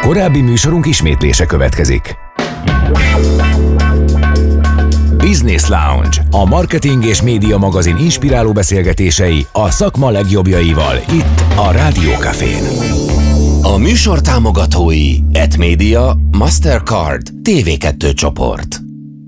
Korábbi műsorunk ismétlése következik. Business Lounge, a marketing és média magazin inspiráló beszélgetései a szakma legjobbjaival itt a Rádió Cafén. A műsor támogatói Etmedia, Mastercard, TV2 csoport.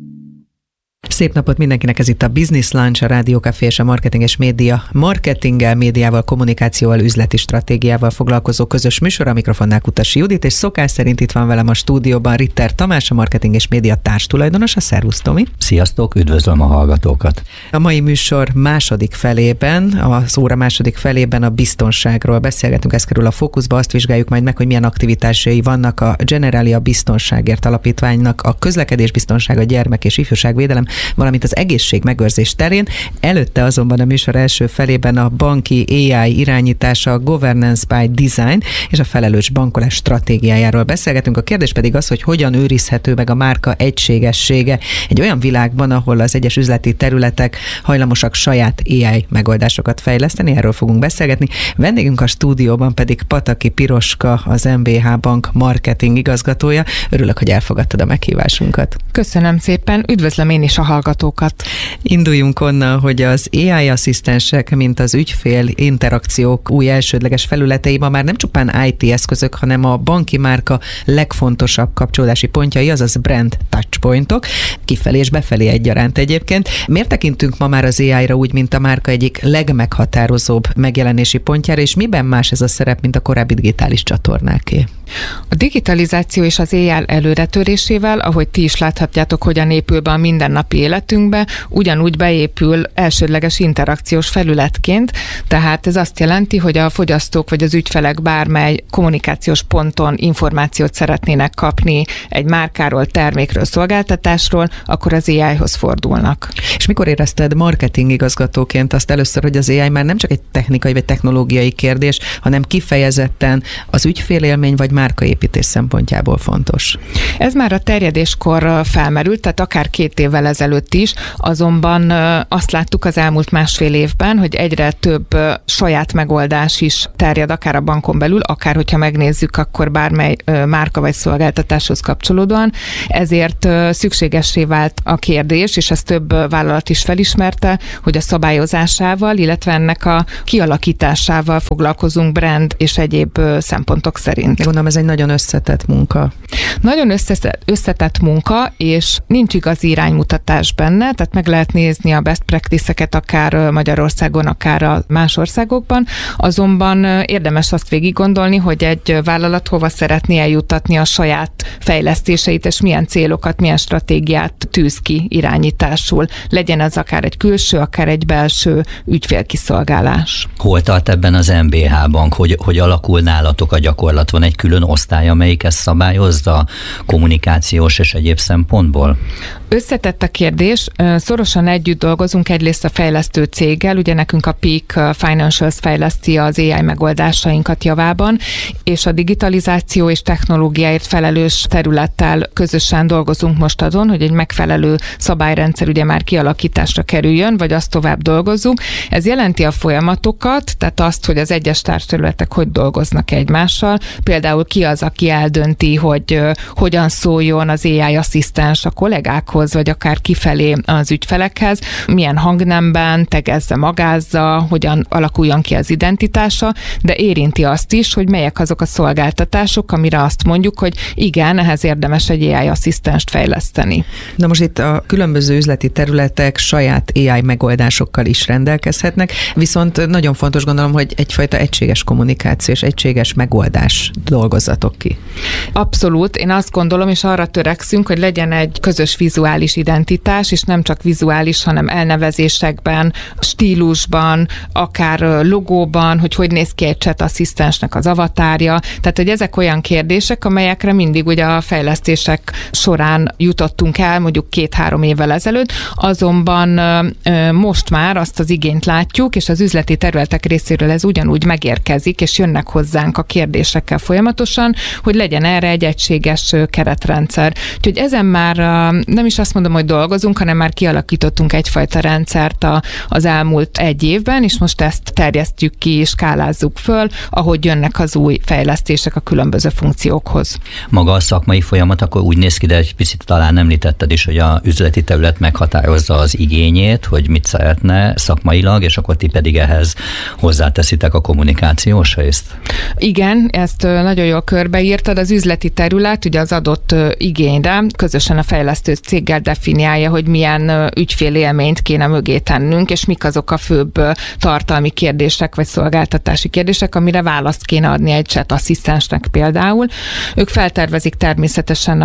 Szép napot mindenkinek, ez itt a Business Lounge, a Rádió Café és a marketing és média marketinggel, médiával, kommunikációval, üzleti stratégiával foglalkozó közös műsor. A mikrofonnál Kutasi Judit, és szokás szerint itt van velem a stúdióban Ritter Tamás, a marketing és média társtulajdonos. Szervusz, Tomi! Sziasztok, üdvözlöm a hallgatókat! A mai műsor második felében, az óra második felében a biztonságról beszélgetünk, ez kerül a fókuszba, azt vizsgáljuk majd meg, hogy milyen aktivitásai vannak a Generalia Biztonságért Alapítványnak, a közlekedésbiztonság, a gyermek és ifjúságvédelem, valamint az egészségmegőrzés terén. Előtte azonban a műsor első felében a banki AI irányítása, a governance by design és a felelős bankolás stratégiájáról beszélgetünk. A kérdés pedig az, hogy hogyan őrizhető meg a márka egységessége egy olyan világban, ahol az egyes üzleti területek hajlamosak saját AI megoldásokat fejleszteni. Erről fogunk beszélgetni. Vendégünk a stúdióban pedig Pataki Piroska, az MBH Bank marketing igazgatója. Örülök, hogy elfogadtad a meghívásunkat. Köszönöm szépen, üdvözlöm én is a hallgatókat. Induljunk onnan, hogy az AI asszisztensek, mint az ügyfél interakciók új elsődleges felületei ma már nem csupán IT eszközök, hanem a banki márka legfontosabb kapcsolódási pontjai, azaz brand touchpointok, kifelé és befelé egyaránt egyébként. Miért tekintünk ma már az AI-ra úgy, mint a márka egyik legmeghatározóbb megjelenési pontjára, és miben más ez a szerep, mint a korábbi digitális csatornáké? A digitalizáció és az AI előretörésével, ahogy ti is láthatjátok, hogyan épül be a mindennapi életünkbe, ugyanúgy beépül elsődleges interakciós felületként, tehát ez azt jelenti, hogy a fogyasztók vagy az ügyfelek bármely kommunikációs ponton információt szeretnének kapni egy márkáról, termékről, szolgáltatásról, akkor az AI-hoz fordulnak. És mikor érezted marketing igazgatóként azt először, hogy az AI már nem csak egy technikai vagy technológiai kérdés, hanem kifejezetten az ügyfélélmény vagy márkaépítés szempontjából fontos? Ez már a terjedéskor felmerült, tehát akár 2 évvel ezelőtt is, azonban azt láttuk az elmúlt másfél évben, hogy egyre több saját megoldás is terjed, akár a bankon belül, akár hogyha megnézzük, akkor bármely márka vagy szolgáltatáshoz kapcsolódóan. Ezért szükségessé vált a kérdés, és ezt több vállalat is felismerte, hogy a szabályozásával, illetve ennek a kialakításával foglalkozunk brand és egyéb szempontok szerint. Gondolom, ez egy nagyon összetett munka. Nagyon összetett munka, és nincs igazi iránymutatás benne, tehát meg lehet nézni a best practice-eket akár Magyarországon, akár a más országokban, azonban érdemes azt végig gondolni, hogy egy vállalat hova szeretné eljuttatni a saját fejlesztéseit, és milyen célokat, milyen stratégiát tűz ki irányításul. Legyen az akár egy külső, akár egy belső ügyfélkiszolgálás. Hol tart ebben az MBH Bank, hogy alakul nálatok a gyakorlat? Van egy külön osztály, amelyik ezt szabályozza kommunikációs és egyéb szempontból? Összetett a kérdés, szorosan együtt dolgozunk egyrészt a fejlesztő céggel, ugye nekünk a Peak Financials fejleszti az AI megoldásainkat javában, és a digitalizáció és technológiáért felelős területtel közösen dolgozunk most azon, hogy egy megfelelő szabályrendszer ugye már kialakításra kerüljön, vagy azt tovább dolgozzunk. Ez jelenti a folyamatokat, tehát azt, hogy az egyes társterületek hogy dolgoznak egymással, például ki az, aki eldönti, hogy hogyan szóljon az AI asszisztens a kollégákhoz, vagy akár kifelé az ügyfelekhez, milyen hangnemben, tegezze, magázza, hogyan alakuljon ki az identitása, de érinti azt is, hogy melyek azok a szolgáltatások, amire azt mondjuk, hogy igen, ehhez érdemes egy AI asszisztenst fejleszteni. Na most itt a különböző üzleti területek saját AI megoldásokkal is rendelkezhetnek, viszont nagyon fontos gondolom, hogy egyfajta egységes kommunikáció és egységes megoldás dolgozzatok ki. Abszolút, én azt gondolom, és arra törekszünk, hogy legyen egy közös vizuális identitás, és nem csak vizuális, hanem elnevezésekben, stílusban, akár logóban, hogy néz ki egy chat asszisztensnek az avatárja. Tehát, hogy ezek olyan kérdések, amelyekre mindig ugye a fejlesztések során jutottunk el, mondjuk 2-3 évvel ezelőtt, azonban most már azt az igényt látjuk, és az üzleti területek részéről ez ugyanúgy megérkezik, és jönnek hozzánk a kérdésekkel folyamatosan, hogy legyen erre egy egységes egészséges keretrendszer. Úgyhogy ezen már nem is azt mondom, hogy dolgozunk, hanem már kialakítottunk egyfajta rendszert az elmúlt egy évben, és most ezt terjesztjük ki és skálázzuk föl, ahogy jönnek az új fejlesztések a különböző funkciókhoz. Maga a szakmai folyamat akkor úgy néz ki, de egy picit talán említetted is, hogy a üzleti terület meghatározza az igényét, hogy mit szeretne szakmailag, és akkor ti pedig ehhez hozzáteszitek a kommunikációs részt. Igen, ezt nagyon jól körbeírtad. Az üzleti terület ugye az adott igényre közösen a fejlesztő céggel definiálja, hogy milyen ügyfélélményt kéne mögé tennünk, és mik azok a főbb tartalmi kérdések, vagy szolgáltatási kérdések, amire választ kéne adni egy chat asszisztensnek például. Ők feltervezik természetesen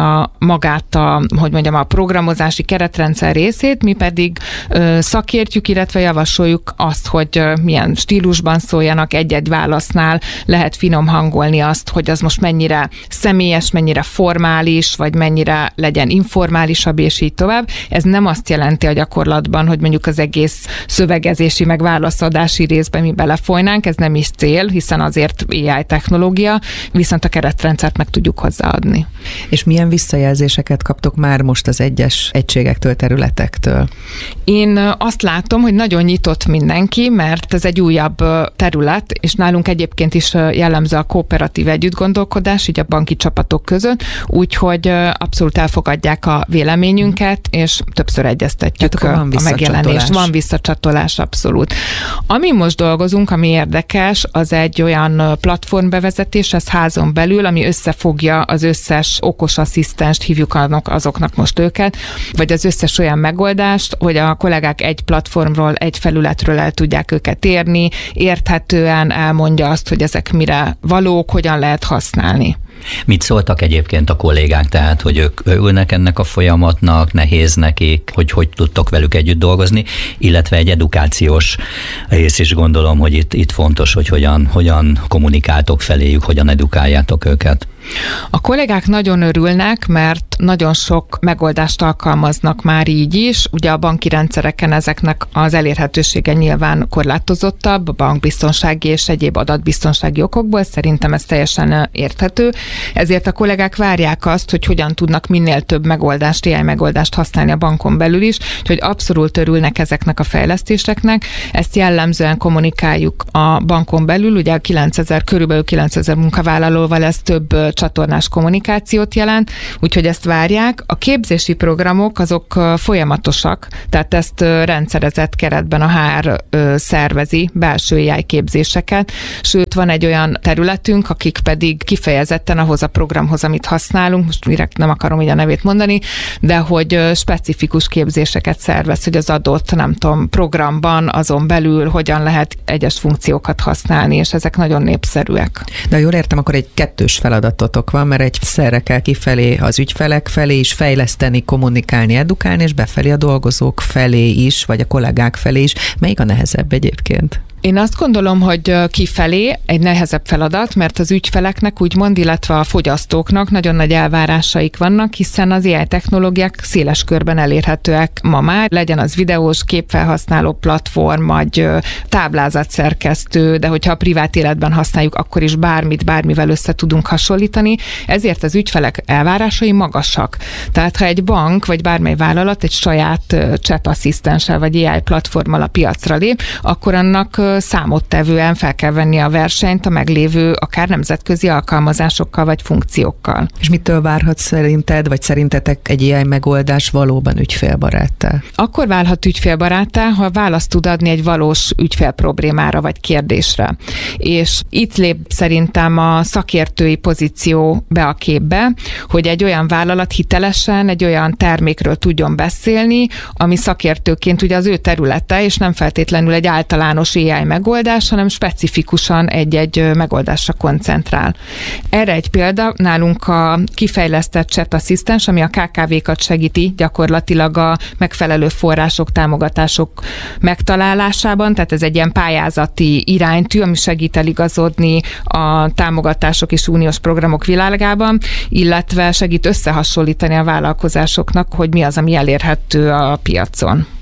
a programozási keretrendszer részét, mi pedig szakértjük, illetve javasoljuk azt, hogy milyen stílusban szóljanak egy-egy válasznál, lehet finom hangolni azt, hogy az most mennyire személyes, mennyire formális, vagy mennyire legyen informálisabb, és így tovább. Ez nem azt jelenti a gyakorlatban, hogy mondjuk az egész szövegezési, meg válaszadási részben mi belefolynánk, ez nem is cél, hiszen azért AI technológia, viszont a keretrendszert meg tudjuk hozzáadni. És milyen visszajelzéseket kaptok már most az egyes egységektől, területektől? Én azt látom, hogy nagyon nyitott mindenki, mert ez egy újabb terület, és nálunk egyébként is jellemző a kooperatív együttgondolkodás, így a banki csapatok között, úgyhogy abszolút elfogadják a véleményünket, és többször egyeztetjük a megjelenést. Van visszacsatolás, abszolút. Ami most dolgozunk, ami érdekes, az egy olyan platformbevezetés, ez házon belül, ami összefogja az összes okos asszisztenst, hívjuk azoknak most őket, vagy az összes olyan megoldást, hogy a kollégák egy platformról, egy felületről el tudják őket érni, érthetően elmondja azt, hogy ezek mire valók, hogyan lehet használni. Mit szóltak egyébként a kollégák, tehát, hogy ők örülnek ennek a folyamatnak, nehéz nekik, hogy tudtok velük együtt dolgozni, illetve egy edukációs rész is gondolom, hogy itt fontos, hogy hogyan kommunikáltok feléjük, hogyan edukáljátok őket. A kollégák nagyon örülnek, mert nagyon sok megoldást alkalmaznak már így is. Ugye a banki rendszereken ezeknek az elérhetősége nyilván korlátozottabb, a bankbiztonsági és egyéb adatbiztonsági okokból, szerintem ez teljesen érthető. Ezért a kollégák várják azt, hogy hogyan tudnak minél több megoldást, AI megoldást használni a bankon belül is, hogy abszolút örülnek ezeknek a fejlesztéseknek. Ezt jellemzően kommunikáljuk a bankon belül, ugye körülbelül 9000 munkavállalóval ez több csatornás kommunikációt jelent, úgyhogy ezt várják. A képzési programok azok folyamatosak, tehát ezt rendszerezett keretben a HR szervezi, belső AI képzéseket, sőt van egy olyan területünk, akik pedig kifejezetten ahhoz a programhoz, amit használunk, most direkt nem akarom így a nevét mondani, de hogy specifikus képzéseket szervez, hogy az adott, nem tudom, programban, azon belül hogyan lehet egyes funkciókat használni, és ezek nagyon népszerűek. De jól értem, akkor egy kettős feladatotok van, mert egyszerre kell kifelé az ügyfelek felé is fejleszteni, kommunikálni, edukálni, és befelé a dolgozók felé is, vagy a kollégák felé is. Melyik a nehezebb egyébként? Én azt gondolom, hogy kifelé egy nehezebb feladat, mert az ügyfeleknek úgymond, illetve a fogyasztóknak nagyon nagy elvárásaik vannak, hiszen az AI technológiák széles körben elérhetőek ma már, legyen az videós, képfelhasználó platform, vagy táblázatszerkesztő, de hogyha a privát életben használjuk, akkor is bármivel össze tudunk hasonlítani, ezért az ügyfelek elvárásai magasak. Tehát ha egy bank, vagy bármely vállalat egy saját chat asszisztenssel, vagy AI platformmal a piacra lép, akkor annak számottevően fel kell venni a versenyt a meglévő akár nemzetközi alkalmazásokkal vagy funkciókkal. És mitől várhat szerinted, vagy szerintetek egy ilyen megoldás valóban ügyfélbaráttá? Akkor válhat ügyfélbaráttá, ha választ tud adni egy valós ügyfél problémára vagy kérdésre. És itt lép szerintem a szakértői pozíció be a képbe, hogy egy olyan vállalat hitelesen egy olyan termékről tudjon beszélni, ami szakértőként ugye az ő területe, és nem feltétlenül egy általános AI megoldás, hanem specifikusan egy-egy megoldásra koncentrál. Erre egy példa, nálunk a kifejlesztett chat asszisztens, ami a KKV-kat segíti gyakorlatilag a megfelelő források, támogatások megtalálásában, tehát ez egy ilyen pályázati iránytű, ami segít eligazodni a támogatások és uniós programok világában, illetve segít összehasonlítani a vállalkozásoknak, hogy mi az, ami elérhető a piacon.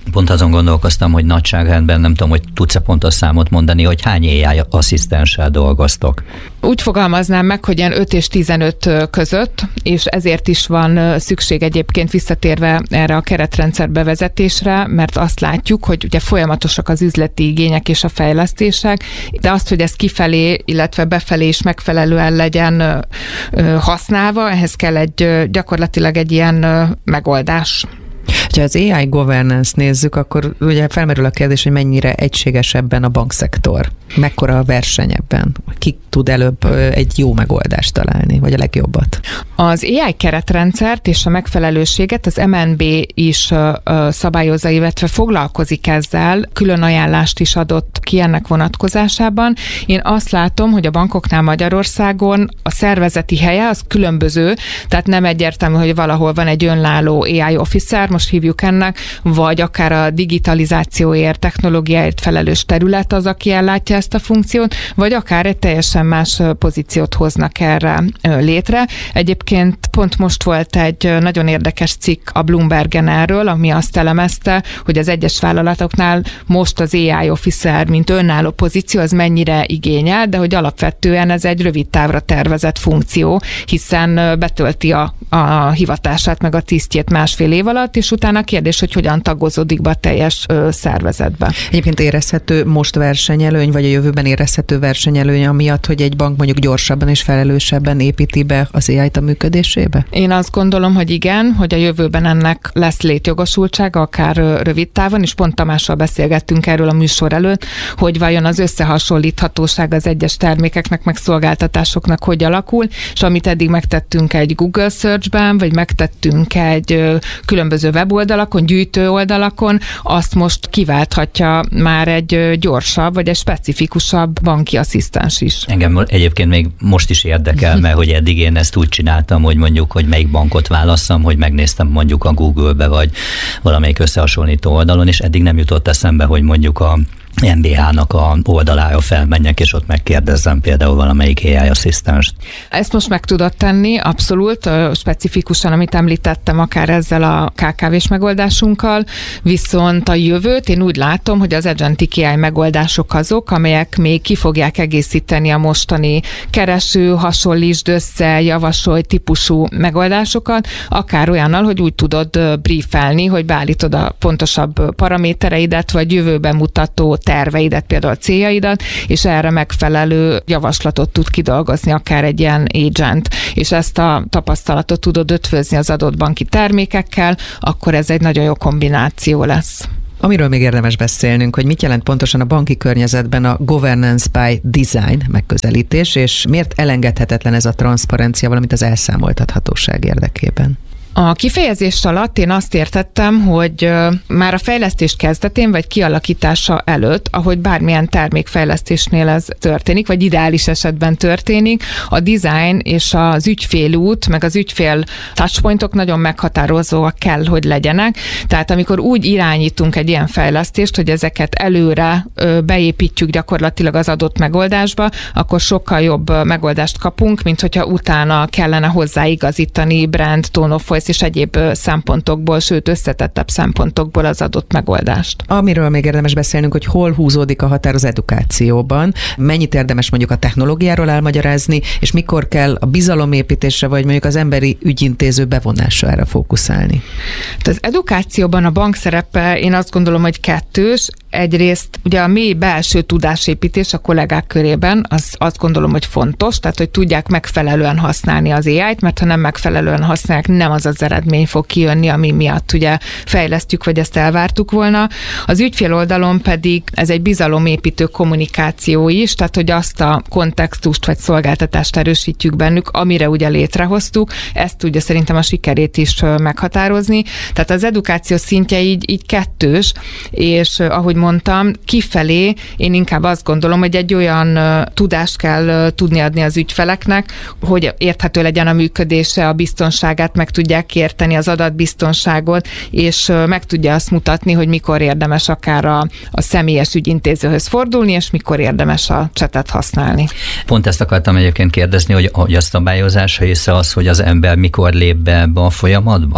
Pont azon gondolkoztam, hogy nagyságrendben nem tudom, hogy tudsz-e pontos számot mondani, hogy hány AI asszisztenssel dolgoztok? Úgy fogalmaznám meg, hogy ilyen 5 és 15 között, és ezért is van szükség egyébként visszatérve erre a keretrendszer bevezetésre, mert azt látjuk, hogy ugye folyamatosak az üzleti igények és a fejlesztések, de azt, hogy ez kifelé, illetve befelé is megfelelően legyen használva, ehhez kell gyakorlatilag egy ilyen megoldás. Ha az AI governance nézzük, akkor ugye felmerül a kérdés, hogy mennyire egységes ebben a bankszektor. Mekkora a verseny ebben? Ki tud előbb egy jó megoldást találni, vagy a legjobbat? Az AI keretrendszert és a megfelelőséget az MNB is szabályozza, illetve foglalkozik ezzel, külön ajánlást is adott ki ennek vonatkozásában. Én azt látom, hogy a bankoknál Magyarországon a szervezeti helye az különböző, tehát nem egyértelmű, hogy valahol van egy önálló AI officer, most hívjuk ennek, vagy akár a digitalizációért, technológiáért felelős terület az, aki ellátja ezt a funkciót, vagy akár egy teljesen más pozíciót hoznak erre létre. Egyébként pont most volt egy nagyon érdekes cikk a Bloombergen erről, ami azt elemezte, hogy az egyes vállalatoknál most az AI officer, mint önálló pozíció, az mennyire igényel, de hogy alapvetően ez egy rövid távra tervezett funkció, hiszen betölti a hivatását meg a tisztjét másfél év alatt, és utána a kérdés, hogy hogyan tagozódik be a teljes szervezetbe. Egyébként érezhető most versenyelőny, vagy a jövőben érezhető versenyelőny amiatt, hogy egy bank mondjuk gyorsabban és felelősebben építi be az AI-t a működésébe? Én azt gondolom, hogy igen, hogy a jövőben ennek lesz létjogosultsága, akár rövid távon, és pont Tamással beszélgettünk erről a műsor előtt, hogy vajon az összehasonlíthatóság az egyes termékeknek, meg szolgáltatásoknak hogy alakul, és amit eddig megtettünk egy Google Search-ben, vagy megtettünk egy különböző weboldalakon, gyűjtő oldalakon, azt most kiválthatja már egy gyorsabb, vagy egy specifikusabb banki asszisztens is. Engem egyébként még most is érdekel, mert hogy eddig én ezt úgy csináltam, hogy mondjuk, hogy melyik bankot válasszam, hogy megnéztem mondjuk a Google-be, vagy valamelyik összehasonlító oldalon, és eddig nem jutott eszembe, hogy mondjuk a MBH-nak a oldalára felmenjek, és ott megkérdezzem például valamelyik AI asszisztenst. Ezt most meg tudod tenni, abszolút, specifikusan, amit említettem, akár ezzel a KKV-s megoldásunkkal, viszont a jövőt én úgy látom, hogy az Agentic AI megoldások azok, amelyek még ki fogják egészíteni a mostani kereső, hasonlítsd össze, javasolj típusú megoldásokat, akár olyannal, hogy úgy tudod briefelni, hogy beállítod a pontosabb paramétereidet, vagy jövőben mutató terveidet, például céljaidat, és erre megfelelő javaslatot tud kidolgozni akár egy ilyen agent, és ezt a tapasztalatot tudod ötvözni az adott banki termékekkel, akkor ez egy nagyon jó kombináció lesz. Amiről még érdemes beszélnünk, hogy mit jelent pontosan a banki környezetben a governance by design megközelítés, és miért elengedhetetlen ez a transzparencia, valamint az elszámoltathatóság érdekében? A kifejezés alatt én azt értettem, hogy már a fejlesztés kezdetén, vagy kialakítása előtt, ahogy bármilyen termékfejlesztésnél ez történik, vagy ideális esetben történik, a design és az ügyfélút, meg az ügyfél touchpointok nagyon meghatározóak kell, hogy legyenek. Tehát amikor úgy irányítunk egy ilyen fejlesztést, hogy ezeket előre beépítjük gyakorlatilag az adott megoldásba, akkor sokkal jobb megoldást kapunk, mint hogyha utána kellene hozzáigazítani brand, tone of voice és egyéb szempontokból, sőt összetettebb szempontokból az adott megoldást. Amiről még érdemes beszélnünk, hogy hol húzódik a határ az edukációban, mennyit érdemes mondjuk a technológiáról elmagyarázni, és mikor kell a bizalomépítésre, vagy mondjuk az emberi ügyintéző bevonására fókuszálni. Az edukációban a bank szerepe, én azt gondolom, hogy kettős. Egyrészt ugye a mély belső tudásépítés a kollégák körében, az azt gondolom, hogy fontos, tehát hogy tudják megfelelően használni az AI-t, mert ha nem megfelelően használják, nem az az eredmény fog kijönni, ami miatt ugye fejlesztjük, vagy ezt elvártuk volna. Az ügyfél oldalon pedig ez egy bizalomépítő kommunikáció is, tehát hogy azt a kontextust vagy szolgáltatást erősítjük bennük, amire ugye létrehoztuk, ezt tudja szerintem a sikerét is meghatározni. Tehát az edukáció szintje így kettős, és ahogy mondtam, kifelé én inkább azt gondolom, hogy egy olyan tudást kell tudni adni az ügyfeleknek, hogy érthető legyen a működése, a biztonságát meg tudják érteni, az adatbiztonságot, és meg tudja azt mutatni, hogy mikor érdemes akár a személyes ügyintézőhöz fordulni, és mikor érdemes a csetet használni. Pont ezt akartam egyébként kérdezni, hogy a szabályozás része az, hogy az ember mikor lép be ebbe a folyamatba?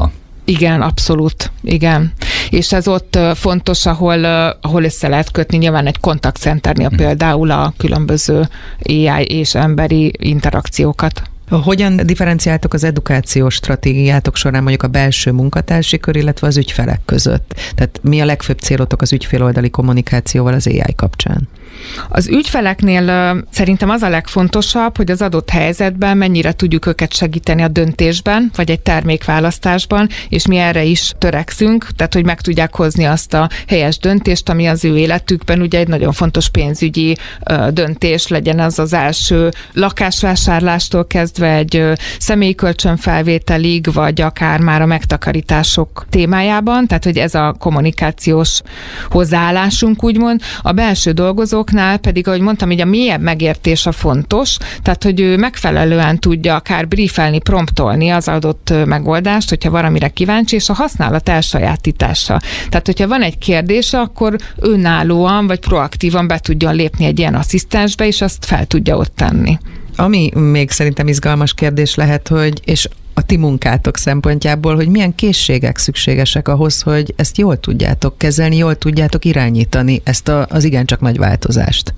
Igen, abszolút. Igen. És ez ott fontos, ahol össze lehet kötni nyilván egy kontaktcenternél például a különböző AI és emberi interakciókat. Hogyan differenciáltok az edukációs stratégiátok során mondjuk a belső munkatársi kör, illetve az ügyfelek között? Tehát mi a legfőbb célotok az ügyféloldali kommunikációval az AI kapcsán? Az ügyfeleknél szerintem az a legfontosabb, hogy az adott helyzetben mennyire tudjuk őket segíteni a döntésben, vagy egy termékválasztásban, és mi erre is törekszünk, tehát hogy meg tudják hozni azt a helyes döntést, ami az ő életükben ugye egy nagyon fontos pénzügyi döntés, legyen az az első lakásvásárlástól kezdve egy személyi kölcsönfelvételig, vagy akár már a megtakarítások témájában, tehát hogy ez a kommunikációs hozzáállásunk úgymond. A belső dolgozóknál pedig, ahogy mondtam, így a mélyebb megértés a fontos, tehát hogy ő megfelelően tudja akár briefelni, promptolni az adott megoldást, hogyha valamire kíváncsi, és a használat elsajátítása. Tehát, hogyha van egy kérdése, akkor önállóan vagy proaktívan be tudjon lépni egy ilyen asszisztensbe, és azt fel tudja ott tenni. Ami még szerintem izgalmas kérdés lehet, hogy és a ti munkátok szempontjából, hogy milyen készségek szükségesek ahhoz, hogy ezt jól tudjátok kezelni, jól tudjátok irányítani ezt az igencsak nagy változást.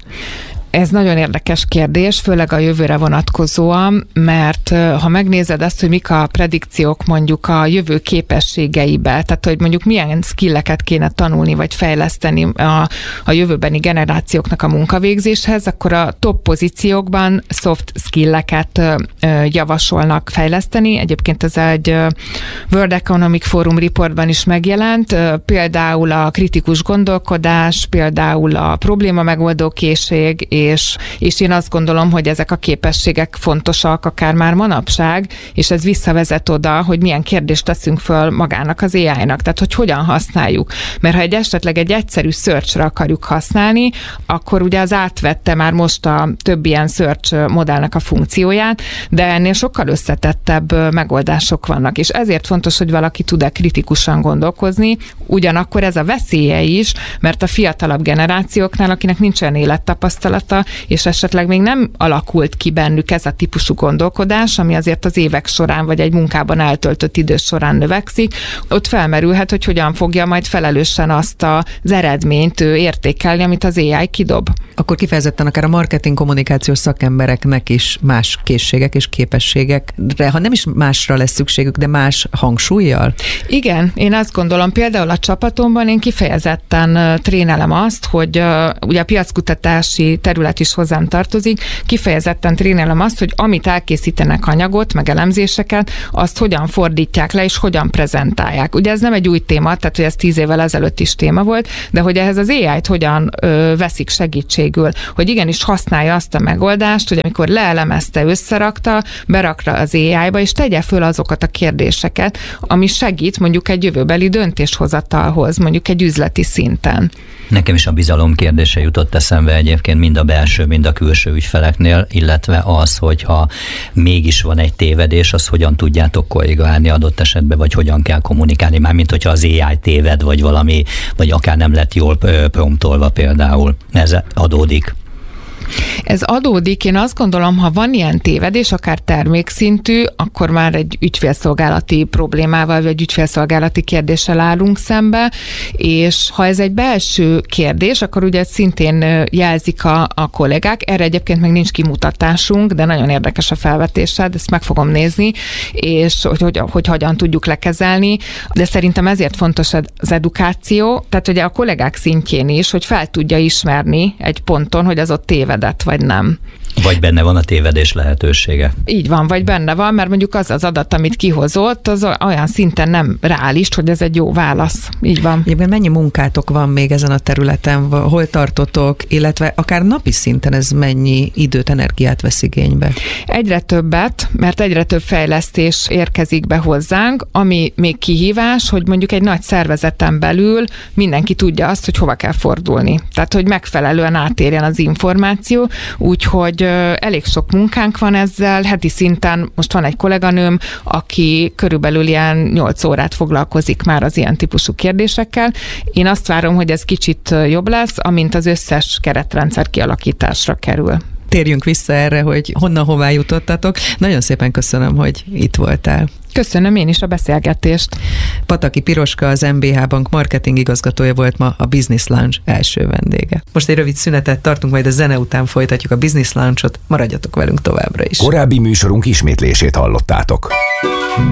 Ez nagyon érdekes kérdés, főleg a jövőre vonatkozóan, mert ha megnézed azt, hogy mik a predikciók mondjuk a jövő képességeibe, tehát hogy mondjuk milyen skilleket kéne tanulni vagy fejleszteni a jövőbeni generációknak a munkavégzéshez, akkor a top pozíciókban soft skilleket javasolnak fejleszteni. Egyébként ez egy World Economic Forum reportban is megjelent, például a kritikus gondolkodás, például a probléma megoldó készség, és én azt gondolom, hogy ezek a képességek fontosak akár már manapság, és ez visszavezet oda, hogy milyen kérdést teszünk föl magának az AI-nak, tehát hogy hogyan használjuk. Mert ha esetleg egy egyszerű search-re akarjuk használni, akkor ugye az átvette már most a több ilyen search modellnek a funkcióját, de ennél sokkal összetettebb megoldások vannak, és ezért fontos, hogy valaki tud-e kritikusan gondolkozni, ugyanakkor ez a veszélye is, mert a fiatalabb generációknál, akinek nincs olyan élettapasztalata, és esetleg még nem alakult ki bennük ez a típusú gondolkodás, ami azért az évek során, vagy egy munkában eltöltött idő során növekszik, ott felmerülhet, hogy hogyan fogja majd felelősen azt az eredményt értékelni, amit az AI kidob. Akkor kifejezetten akár a marketing kommunikációs szakembereknek is más készségek és képességekre, ha nem is másra lesz szükségük, de más hangsúllyal? Igen, én azt gondolom, például a csapatomban én kifejezetten trénelem azt, hogy ugye a piackutatási terület is hozzám tartozik, kifejezetten trénelem azt, hogy amit elkészítenek anyagot, meg elemzéseket, azt hogyan fordítják le, és hogyan prezentálják. Ugye ez nem egy új téma, tehát hogy ez 10 évvel ezelőtt is téma volt, de hogy ehhez az AI-t hogyan veszik segítségül, hogy igenis használja azt a megoldást, hogy amikor leelemezte, összerakta, berakta az AI-ba, és tegye föl azokat a kérdéseket, ami segít mondjuk egy jövőbeli döntéshozatalhoz, mondjuk egy üzleti szinten. Nekem is a bizalom kérdése jutott eszembe egyébként mind a belső, mind a külső ügyfeleknél, illetve az, hogyha mégis van egy tévedés, az hogyan tudjátok korrigálni adott esetben, vagy hogyan kell kommunikálni, mármint hogyha az AI téved, vagy valami, vagy akár nem lett jól promptolva például. Ez adódik. Ez adódik, én azt gondolom, ha van ilyen tévedés, akár termékszintű, akkor már egy ügyfélszolgálati problémával, vagy ügyfélszolgálati kérdéssel állunk szembe, és ha ez egy belső kérdés, akkor ugye szintén jelzik a kollégák, erre egyébként még nincs kimutatásunk, de nagyon érdekes a felvetésed, ezt meg fogom nézni, és hogy hogyan tudjuk lekezelni, de szerintem ezért fontos az edukáció, tehát ugye a kollégák szintjén is, hogy fel tudja ismerni egy ponton, hogy az ott tévedett, vagy nem. Vagy benne van a tévedés lehetősége. Így van, vagy benne van, mert mondjuk az az adat, amit kihozott, az olyan szinten nem reális, hogy ez egy jó válasz. Így van. Egyébként mennyi munkátok van még ezen a területen, hol tartotok, illetve akár napi szinten ez mennyi időt, energiát vesz igénybe? Egyre többet, mert egyre több fejlesztés érkezik be hozzánk, ami még kihívás, hogy mondjuk egy nagy szervezeten belül mindenki tudja azt, hogy hova kell fordulni. Tehát, hogy megfelelően átérjen az információ, úgyhogy elég sok munkánk van ezzel, heti szinten most van egy kolléganőm, aki körülbelül ilyen 8 órát foglalkozik már az ilyen típusú kérdésekkel. Én azt várom, hogy ez kicsit jobb lesz, amint az összes keretrendszer kialakításra kerül. térjünk vissza erre, hogy honnan hová jutottatok. Nagyon szépen köszönöm, hogy itt voltál. Köszönöm én is a beszélgetést. Pataki Piroska, az MBH Bank marketing igazgatója volt ma a Business Lounge első vendége. Most egy rövid szünetet tartunk, majd a zene után folytatjuk a Business Lounge-ot. Maradjatok velünk továbbra is. Korábbi műsorunk ismétlését hallottátok.